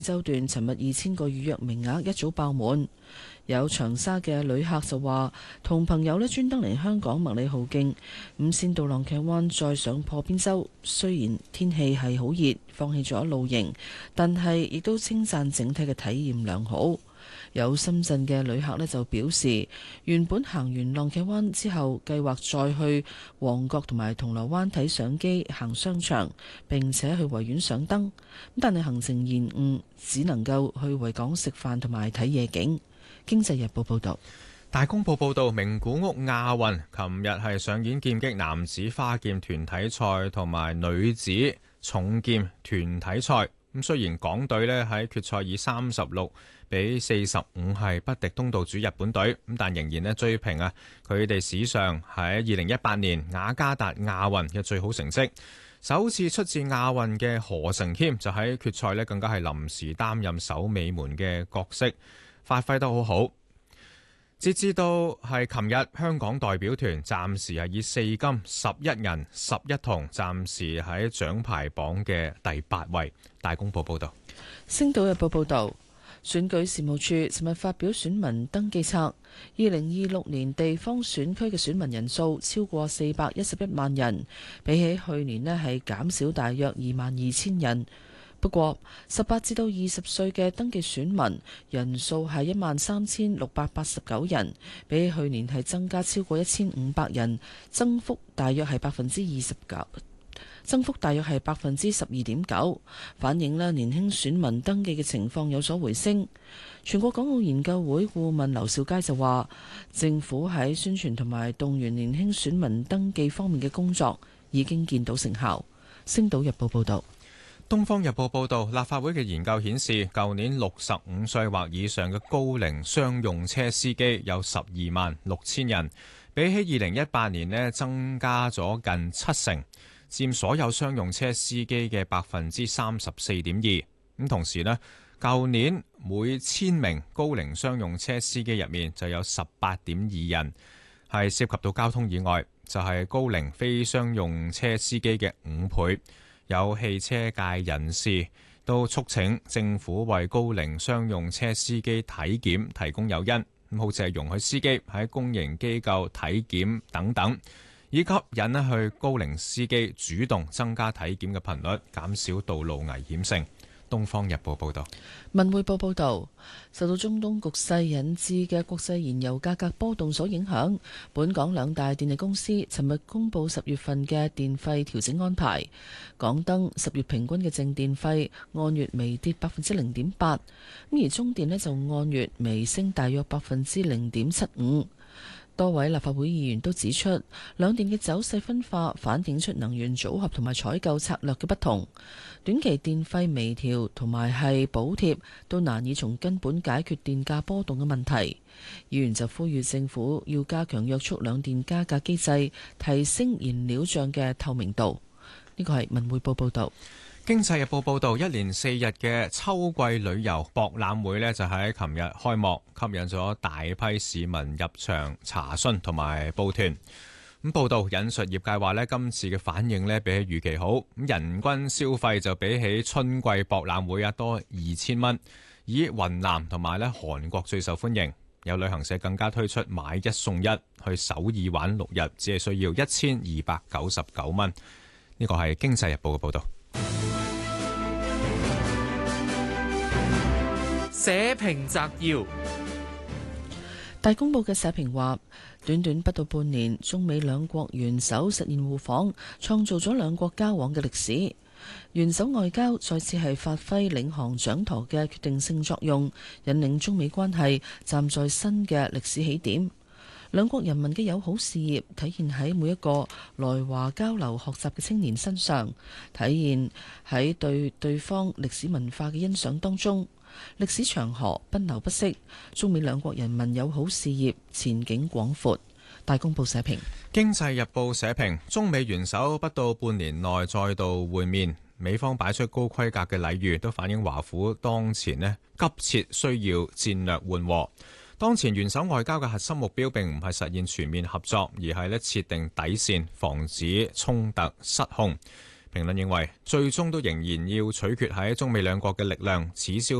洲段尋日2000個預約名額一早爆滿。有長沙嘅旅客就話，同朋友專登嚟香港麥理浩徑，先到浪茄灣再上破邊洲。雖然天氣係好熱，放棄咗露營，但係亦都稱讚整體嘅體驗良好。有深圳嘅旅客就表示，原本行完浪茄灣之後，計劃再去旺角同埋銅鑼灣睇相機、行商場，並且去維園賞燈。但係行程延誤，只能夠去維港食飯同埋睇夜景。經濟日報報道。 大公報報道，名古屋亞運琴日係上演劍擊男子花劍團體賽同埋女子重劍團體賽。咁雖然港隊喺決賽以36-45係不敵東道主日本隊，但仍然追平佢哋史上喺2018年雅加達亞運嘅最好成績。首次出戰亞運嘅何成謙就喺決賽更加係臨時擔任守尾門嘅角色，發揮得好好。截至到係琴日，香港代表團暫時係以4金11銀11銅，暫時喺獎牌榜嘅第8位。大公報報道。 星島日報報道，選舉事務處尋日發表選民登記冊，2026年地方選區嘅選民人數超過411萬人，比起去年係減少大約22,000人。不過，18至到20歲嘅登記選民人數係13,689人，比起去年係增加超過1,500人，增幅大約係29%，增幅大約係12.9%，反映年輕選民登記嘅情況有所回升。全國港澳研究會顧問劉兆佳就話，政府喺宣傳同埋動員年輕選民登記方面嘅工作已經見到成效。星島日報報道。 東方日報報道，立法會嘅研究顯示，舊年65歲或以上嘅高齡商用車司機有126000人，比起2018年增加咗近7成，佔所有商用車司機嘅34.2%。咁同時舊年每1000名高齡商用車司機入面就有18.2人係涉及到交通意外，就係高齡非商用車司機嘅5倍。有汽車界人士都促請政府為高齡商用車司機體檢提供誘因，好似係容許司機喺公營機構體檢等等，以吸引去高齡司機主動增加體檢嘅頻率，減少道路危險性。東方日報報道。 文匯報報道，受到中東局勢引致嘅國際燃油價格波動所影響，本港兩大電力公司尋日公布10月份嘅電費調整安排。港燈10月平均嘅淨電費按月微跌0.8%，而中電就按月微升大約0.75%。多位立法會議員都指出，兩電嘅走勢分化反映出能源組合同埋採購策略嘅不同。短期電費微調同埋係補貼都難以從根本解決電價波動嘅問題。議員就呼籲政府要加強約束兩電加價機制，提升燃料賬嘅透明度。呢個係文匯報報導。 經濟日報報導，一連4日嘅秋季旅遊博覽會就喺琴日開幕，吸引咗大批市民入場查詢同埋報團。咁報道引述業界話今次嘅反應比起預期好，咁人均消費就比起春季博覽會多2000蚊，以雲南同埋韓國最受歡迎。有旅行社更加推出買一送一，去首爾玩6日，只係需要1299蚊。呢個係經濟日報嘅報導。 社評摘要。 大公報嘅社評話，短短不到半年，中美兩國元首實現互訪，創造咗兩國交往嘅歷史。元首外交再次係發揮領航掌舵嘅決定性作用，引領中美關係站在新嘅歷史起點。兩國人民嘅友好事業體現喺每一個來華交流學習嘅青年身上，體現喺對對方歷史文化嘅欣賞當中。歷史長河奔流不息，中美兩國人民友好事業前景廣闊。大公報社評。 經濟日報社評，中美元首不到半年內再度會面，美方擺出高規格嘅禮遇，都反映華府當前急切需要戰略緩和。當前元首外交嘅核心目標並唔係實現全面合作，而係設定底線，防止衝突失控。 評論認為，最終都仍然要取決喺中美兩國嘅力量，此消